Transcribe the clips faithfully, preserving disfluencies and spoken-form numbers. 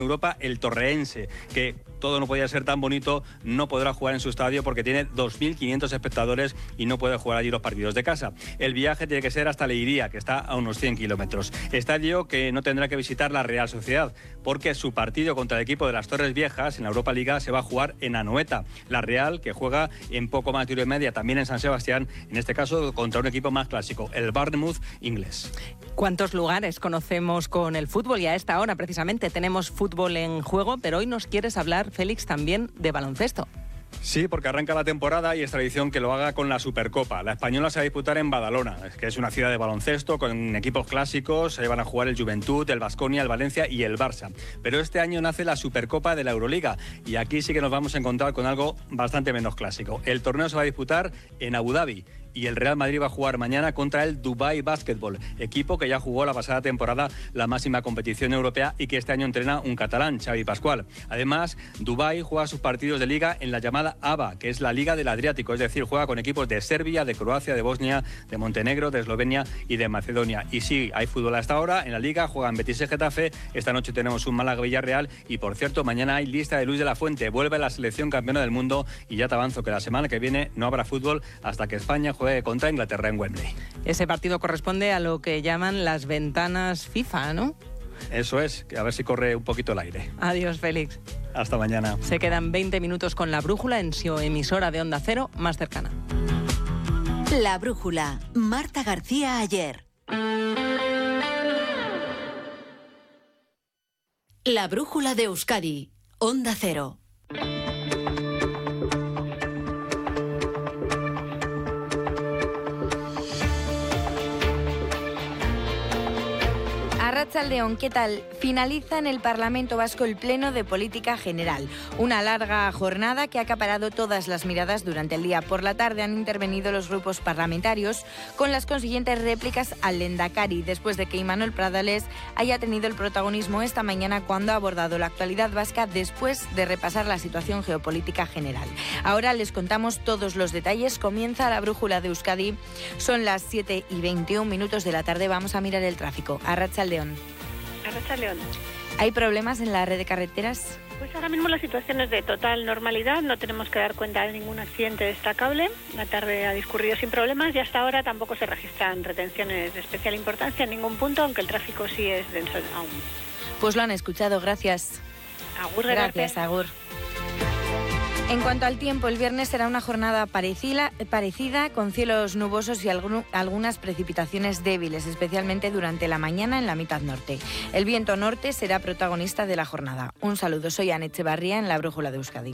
Europa, el Torreense, que todo no podía ser tan bonito, no podrá jugar en su estadio porque tiene dos mil quinientos espectadores y no puede jugar allí los partidos de casa. El viaje tiene que ser hasta Leiria, que está a unos cien kilómetros. Estadio que no tendrá que visitar la Real Sociedad, porque su partido contra el equipo de las Torres Viejas en la Europa Liga se va a jugar en Anoeta. La Real, que juega en poco más de hora y media también en San Sebastián, en este caso contra un equipo más clásico, el Bournemouth inglés. ¿Cuántos lugares conocemos con el fútbol? Y a esta hora precisamente tenemos fútbol en juego, pero hoy nos quieres hablar, Félix, también de baloncesto. Sí, porque arranca la temporada y es tradición que lo haga con la Supercopa. La española se va a disputar en Badalona, que es una ciudad de baloncesto con equipos clásicos. Ahí van a jugar el Juventud, el Baskonia, el Valencia y el Barça. Pero este año nace la Supercopa de la Euroliga y aquí sí que nos vamos a encontrar con algo bastante menos clásico. El torneo se va a disputar en Abu Dhabi y el Real Madrid va a jugar mañana contra el Dubai Basketball, equipo que ya jugó la pasada temporada la máxima competición europea y que este año entrena un catalán, Xavi Pascual. Además, Dubai juega sus partidos de liga en la llamada A B A, que es la Liga del Adriático, es decir, juega con equipos de Serbia, de Croacia, de Bosnia, de Montenegro, de Eslovenia y de Macedonia. Y sí, hay fútbol hasta ahora en la liga, juegan Betis y Getafe, esta noche tenemos un Málaga-Villarreal y, por cierto, mañana hay lista de Luis de la Fuente, vuelve la selección campeona del mundo y ya te avanzo que la semana que viene no habrá fútbol hasta que España juegue contra Inglaterra en Wembley. Ese partido corresponde a lo que llaman las ventanas FIFA, ¿no? Eso es, a ver si corre un poquito el aire. Adiós, Félix. Hasta mañana. Se quedan veinte minutos con La Brújula en su emisora de Onda Cero más cercana. La Brújula, Marta García Ayer. La Brújula de Euskadi, Onda Cero. Arratsaldeon, ¿qué tal? Finaliza en el Parlamento Vasco el Pleno de Política General. Una larga jornada que ha acaparado todas las miradas durante el día. Por la tarde han intervenido los grupos parlamentarios con las consiguientes réplicas al Lehendakari, después de que Imanol Pradales haya tenido el protagonismo esta mañana cuando ha abordado la actualidad vasca después de repasar la situación geopolítica general. Ahora les contamos todos los detalles. Comienza la Brújula de Euskadi. Son las siete y veintiún minutos de la tarde. Vamos a mirar el tráfico. Arratsaldeon. Arratsaldeon. ¿Hay problemas en la red de carreteras? Pues ahora mismo la situación es de total normalidad, no tenemos que dar cuenta de ningún accidente destacable. La tarde ha discurrido sin problemas y hasta ahora tampoco se registran retenciones de especial importancia en ningún punto, aunque el tráfico sí es denso aún. Pues lo han escuchado, gracias. Agur, gracias, agur. En cuanto al tiempo, el viernes será una jornada parecida, parecida con cielos nubosos y algún, algunas precipitaciones débiles, especialmente durante la mañana en la mitad norte. El viento norte será protagonista de la jornada. Un saludo, soy Ana Echevarría en La Brújula de Euskadi.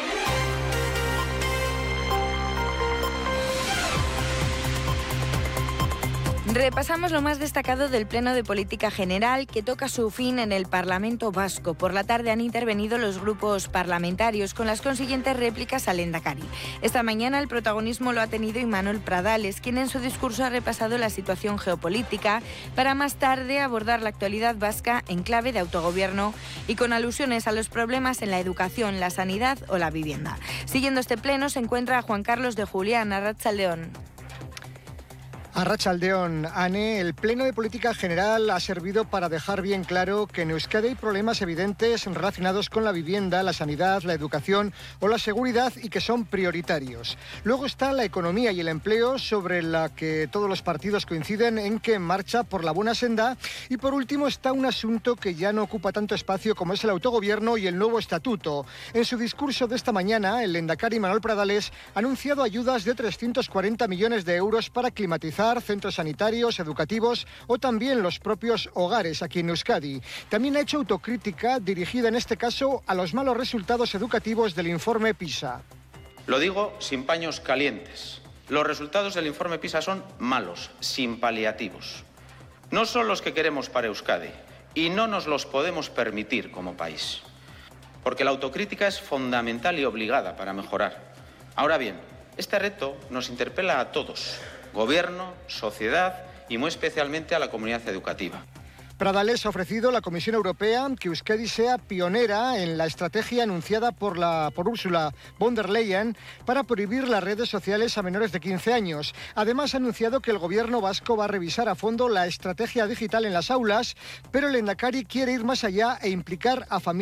Repasamos lo más destacado del Pleno de Política General que toca su fin en el Parlamento Vasco. Por la tarde han intervenido los grupos parlamentarios con las consiguientes réplicas al Lehendakari. Esta mañana el protagonismo lo ha tenido Imanol Pradales, quien en su discurso ha repasado la situación geopolítica para más tarde abordar la actualidad vasca en clave de autogobierno y con alusiones a los problemas en la educación, la sanidad o la vivienda. Siguiendo este pleno se encuentra Juan Carlos de Julián, Arratsaldeon. Arratsaldeon, Ane, el Pleno de Política General ha servido para dejar bien claro que en Euskadi hay problemas evidentes relacionados con la vivienda, la sanidad, la educación o la seguridad y que son prioritarios. Luego está la economía y el empleo, sobre la que todos los partidos coinciden en que marcha por la buena senda. Y por último está un asunto que ya no ocupa tanto espacio como es el autogobierno y el nuevo estatuto. En su discurso de esta mañana, el Lehendakari Imanol Pradales ha anunciado ayudas de trescientos cuarenta millones de euros para climatizar centros sanitarios, educativos o también los propios hogares aquí en Euskadi. También ha hecho autocrítica dirigida en este caso a los malos resultados educativos del informe PISA. Lo digo sin paños calientes. Los resultados del informe PISA son malos, sin paliativos. No son los que queremos para Euskadi y no nos los podemos permitir como país. Porque la autocrítica es fundamental y obligada para mejorar. Ahora bien, este reto nos interpela a todos. Gobierno, sociedad y muy especialmente a la comunidad educativa. Pradales ha ofrecido a la Comisión Europea que Euskadi sea pionera en la estrategia anunciada por, la, por Ursula von der Leyen para prohibir las redes sociales a menores de quince años. Además ha anunciado que el gobierno vasco va a revisar a fondo la estrategia digital en las aulas, pero el Lehendakari quiere ir más allá e implicar a familias.